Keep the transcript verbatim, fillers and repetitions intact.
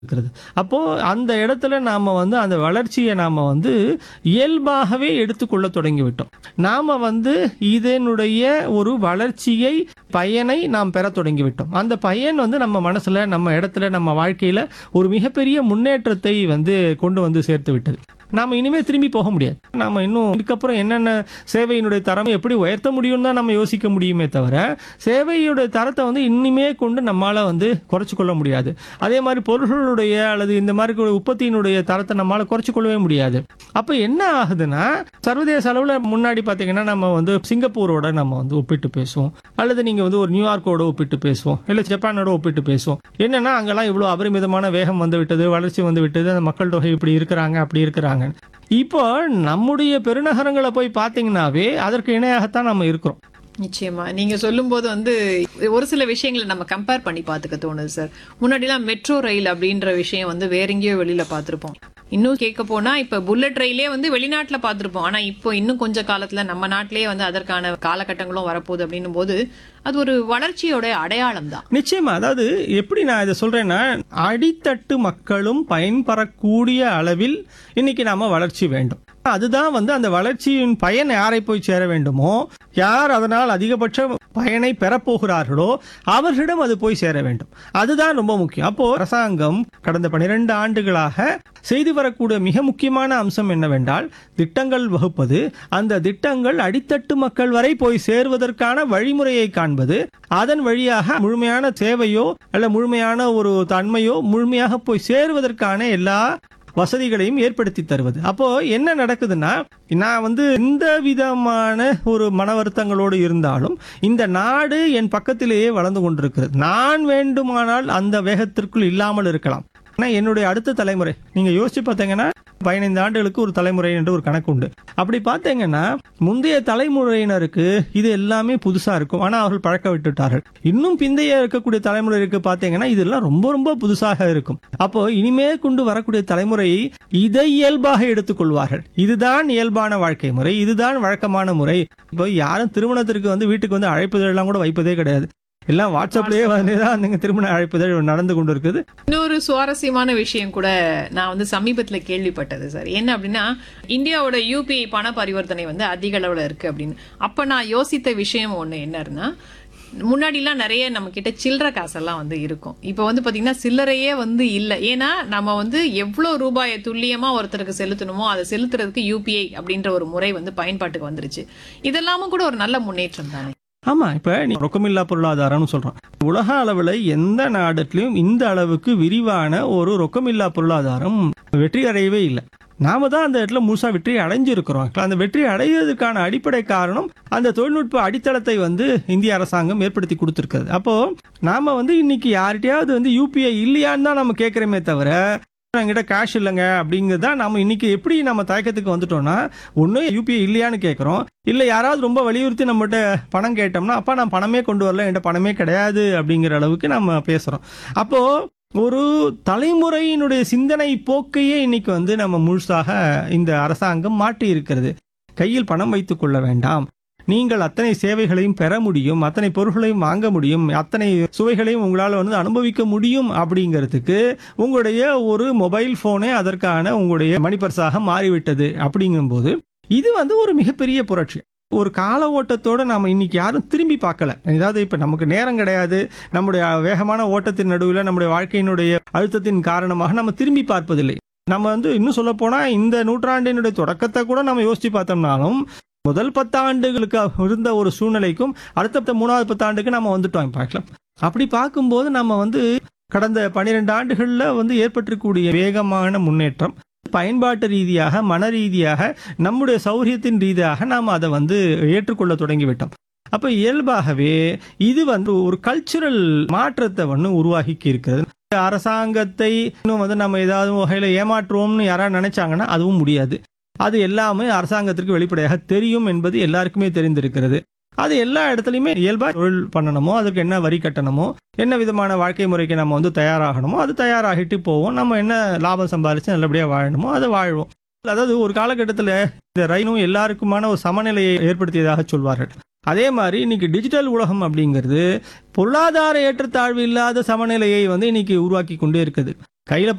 இருக்கிறது. அப்போ அந்த இடத்துல நாம வந்து அந்த வளர்ச்சியை நாம வந்து இயல்பாகவே எடுத்துக்கொள்ள தொடங்கிவிட்டோம். நாம வந்து இதனுடைய ஒரு வளர்ச்சியை பயனை நாம் பெற தொடங்கிவிட்டோம். அந்த பயன் வந்து நம்ம மனசுல, நம்ம இடத்துல, நம்ம வாழ்க்கையில ஒரு மிகப்பெரிய முன்னேற்றத்தை வந்து கொண்டு வந்து சேர்த்து விட்டது. நாம இனிமே திரும்பி போக முடியாது. நாம இன்னும் இதுக்கப்புறம் என்னென்ன சேவையினுடைய தரம் எப்படி உயர்த்த முடியும்னு தான் நம்ம யோசிக்க முடியுமே தவிர, சேவையுடைய தரத்தை வந்து இனிமே கொண்டு நம்மால வந்து குறைச்சு கொள்ள முடியாது. அதே மாதிரி பொருள்களுடைய அல்லது இந்த மாதிரி உற்பத்தியினுடைய தரத்தை நம்மால குறைச்சு கொள்ளவே முடியாது. அப்ப என்ன ஆகுதுன்னா, சர்வதேச அளவுல முன்னாடி பாத்தீங்கன்னா நம்ம வந்து சிங்கப்பூரோட நம்ம வந்து ஒப்பிட்டு பேசுவோம், அல்லது நீங்க வந்து ஒரு நியூயார்க்கோட ஒப்பிட்டு பேசுவோம், இல்ல ஜப்பானோட ஒப்பிட்டு பேசுவோம். என்னன்னா அங்கெல்லாம் இவ்வளவு அபரிமிதமான வேகம் வந்து விட்டது, வளர்ச்சி வந்து விட்டது, அந்த மக்கள் தொகை இப்படி இருக்கிறாங்க அப்படி இருக்கிறாங்க. இப்போ நம்முடைய பெருநகரங்களை போய் பாத்தீங்கன்னாவே அதற்கு இணையாகத்தான் நம்ம இருக்கிறோம். நிச்சயமா நீங்க சொல்லும்போது வந்து ஒரு சில விஷயங்களை நம்ம கம்பேர் பண்ணி பாத்துக்க தோணுது சார். முன்னாடிலாம் மெட்ரோ ரயில் அப்படின்ற விஷயம் வந்து வேற எங்கேயோ வெளியில பாத்திருப்போம். இன்னும் கேட்க போனா இப்ப புல்லட் ரயிலே வந்து வெளிநாட்டுல பாத்திருப்போம். ஆனா இப்போ இன்னும் கொஞ்ச காலத்துல நம்ம நாட்டிலேயே வந்து அதற்கான காலகட்டங்களும் வரப்போகுது அப்படின்னும் போது அது ஒரு வளர்ச்சியோட அடையாளம் தான். நிச்சயமா. அதாவது எப்படி நான் இதை சொல்றேன்னா, அடித்தட்டு மக்களும் பயன்பெறக்கூடிய அளவில் இன்னைக்கு நாம வளர்ச்சி வேண்டும். அதுதான் வந்து அந்த வளர்ச்சியின் பயன் யாரை போய் சேர வேண்டுமோ, யார் அதனால் அதிகபட்ச பயனை பெறப்போகிறார்களோ அவர்களிடம் அது போய் சேர வேண்டும். அதுதான் ரொம்ப முக்கியம். அப்போ அரசாங்கம் கடந்த பனிரெண்டு ஆண்டுகளாக செய்து வரக்கூடிய மிக முக்கியமான அம்சம் என்னவென்றால், திட்டங்கள் வகுப்பது, அந்த திட்டங்கள் அடித்தட்டு மக்கள் வரை போய் சேர்வதற்கான வழிமுறையை காண்பது, அதன் வழியாக முழுமையான சேவையோ அல்ல முழுமையான ஒரு தன்மையோ முழுமையாக போய் சேருவதற்கான எல்லா வசதிகளையும் ஏற்படுத்தி தருவது. அப்போ என்ன நடக்குதுன்னா, நான் வந்து எந்த விதமான ஒரு மன வருத்தங்களோடு இருந்தாலும் இந்த நாடு என் பக்கத்திலேயே வளர்ந்து கொண்டிருக்கிறது. நான் வேண்டுமானால் அந்த வேகத்திற்குள் இல்லாமல் இருக்கலாம். என்னுடைய அடுத்த தலைமுறை நீங்க யோசிச்சு பார்த்தீங்கன்னா, பதினைந்து ஆண்டுகளுக்கு ஒரு தலைமுறை என்று ஒரு கணக்கு உண்டு. அப்படி பார்த்தீங்கன்னா முந்தைய தலைமுறையினருக்கு இது எல்லாமே புதுசா இருக்கும். ஆனா அவர்கள் பழக்க விட்டுட்டார்கள். இன்னும் பிந்தைய இருக்கக்கூடிய தலைமுறைக்கு பார்த்தீங்கன்னா இதெல்லாம் ரொம்ப ரொம்ப புதுசாக இருக்கும். அப்போ இனிமே கொண்டு வரக்கூடிய தலைமுறை இதை இயல்பாக எடுத்துக்கொள்வார்கள். இதுதான் இயல்பான வாழ்க்கை முறை, இதுதான் வழக்கமான முறை. இப்போ யாரும் திருமணத்திற்கு வந்து வீட்டுக்கு வந்து அழைப்புதல் எல்லாம் கூட வைப்பதே கிடையாது. எல்லாம் வாட்ஸ்அப்லயே வந்துதான் நீங்க திருமண அழைப்புதல் நடந்து கொண்டு இருக்குது. இன்னொரு சுவாரஸ்யமான விஷயம் கூட நான் வந்து சமீபத்துல கேள்விப்பட்டது சார். என்ன அப்படின்னா, இந்தியாவோட யூபிஐ பண பரிவர்த்தனை வந்து அதிக அளவுல இருக்கு அப்படின்னு. அப்ப நான் யோசித்த விஷயம் ஒண்ணு என்னன்னா, முன்னாடிலாம் நிறைய நம்ம கிட்ட சில்லற காசெல்லாம் வந்து இருக்கும். இப்ப வந்து பாத்தீங்கன்னா சில்லறையே வந்து இல்ல. ஏன்னா நம்ம வந்து எவ்வளவு ரூபாயை துல்லியமா ஒருத்தருக்கு செலுத்தணுமோ அதை செலுத்துறதுக்கு யூபிஐ அப்படின்ற ஒரு முறை வந்து பயன்பாட்டுக்கு வந்துருச்சு. இதெல்லாமும் கூட ஒரு நல்ல முன்னேற்றம் தானே. ஆமா, இப்ப நீ ரொக்கமில்லா பொருளாதாரம்னு சொல்றோம். உலக அளவுல எந்த நாட்டிலும் இந்த அளவுக்கு விரிவான ஒரு ரொக்கமில்லா பொருளாதாரம் வெற்றி அடையவே இல்லை. நாம தான் அந்த இடத்துல முழுசா வெற்றி அடைஞ்சிருக்கிறோம். அந்த வெற்றி அடைவதற்கான அடிப்படை காரணம் அந்த தொழில்நுட்ப அடித்தளத்தை வந்து இந்திய அரசாங்கம் ஏற்படுத்தி கொடுத்திருக்கிறது. அப்போ நாம வந்து இன்னைக்கு யார்கிட்டயாவது வந்து யூபிஐ இல்லையான்னு தான் நம்ம கேட்கிறோமே தவிர, என்கிட்ட கேஷ் இல்லைங்க அப்படிங்கிறதா நம்ம இன்னைக்கு எப்படி நம்ம தயக்கத்துக்கு வந்துட்டோம்னா, ஒண்ணு யூபிஐ இல்லையான்னு கேட்கிறோம், இல்ல யாராவது ரொம்ப வலியுறுத்தி நம்மகிட்ட பணம் கேட்டோம்னா, அப்பா நான் பணமே கொண்டு வரல, என்கிட்ட பணமே கிடையாது அப்படிங்கிற அளவுக்கு நம்ம பேசுறோம். அப்போ ஒரு தலைமுறையினுடைய சிந்தனை போக்கையே இன்னைக்கு வந்து நம்ம முழுசாக இந்த அரசாங்கம் மாற்றி இருக்கிறது. கையில் பணம் வைத்துக் கொள்ள வேண்டாம், நீங்கள் அத்தனை சேவைகளையும் பெற முடியும், அத்தனை பொருட்களையும் வாங்க முடியும், அத்தனை சுவைகளையும் உங்களால் வந்து அனுபவிக்க முடியும் அப்படிங்கிறதுக்கு உங்களுடைய ஒரு மொபைல் போனே அதற்கான உங்களுடைய மணிப்பர்ஸாக மாறிவிட்டது. அப்படிங்கும்போது இது வந்து ஒரு மிகப்பெரிய புரட்சி. ஒரு கால ஓட்டத்தோட நாம இன்னைக்கு யாரும் திரும்பி பார்க்கல. ஏதாவது இப்ப நமக்கு நேரம் கிடையாது, நம்முடைய வேகமான ஓட்டத்தின் நடுவில் நம்முடைய வாழ்க்கையினுடைய அழுத்தத்தின் காரணமாக நம்ம திரும்பி பார்ப்பதில்லை. நம்ம வந்து இன்னும் சொல்ல போனா இந்த நூற்றாண்டினுடைய தொடக்கத்தை கூட நம்ம யோசிச்சு பார்த்தோம்னாலும் முதல் பத்தாண்டுகளுக்கு இருந்த ஒரு சூழ்நிலைக்கும் அடுத்த மூணாவது பத்தாண்டுக்கு நம்ம வந்துட்டோம் பார்க்கலாம். அப்படி பார்க்கும்போது நம்ம வந்து கடந்த பனிரெண்டு ஆண்டுகள்ல வந்து ஏற்பட்டிருக்கக்கூடிய வேகமான முன்னேற்றம் பயன்பாட்டு ரீதியாக, மன ரீதியாக, நம்முடைய சௌரியத்தின் ரீதியாக நாம் அதை வந்து ஏற்றுக்கொள்ள தொடங்கிவிட்டோம். அப்ப இயல்பாகவே இது வந்து ஒரு கல்ச்சுரல் மாற்றத்தை வந்து உருவாக்கி இருக்கிறது. அரசாங்கத்தை இன்னும் வந்து நம்ம ஏதாவது வகையில ஏமாற்றுவோம்னு யாராவது நினைச்சாங்கன்னா அதுவும் முடியாது. அது எல்லாமே அரசாங்கத்திற்கு வெளிப்படையாக தெரியும் என்பது எல்லாருக்குமே தெரிந்திருக்கிறது. அது எல்லா இடத்துலையுமே இயல்பா தொழில் பண்ணணுமோ, அதுக்கு என்ன வரி கட்டணுமோ, என்ன விதமான வாழ்க்கை முறைக்கு நம்ம வந்து தயாராகணுமோ அது தயாராகிட்டு போவோம். நம்ம என்ன லாபம் சம்பாதிச்சு நல்லபடியா வாழணுமோ அதை வாழ்வோம். அதாவது ஒரு காலகட்டத்தில் இந்த ரயிலும் எல்லாருக்குமான ஒரு சமநிலையை ஏற்படுத்தியதாக சொல்வார்கள். அதே மாதிரி இன்னைக்கு டிஜிட்டல் உலகம் அப்படிங்கிறது பொருளாதார ஏற்றத்தாழ்வு இல்லாத சமநிலையை வந்து இன்னைக்கு உருவாக்கி கொண்டே இருக்குது. கையில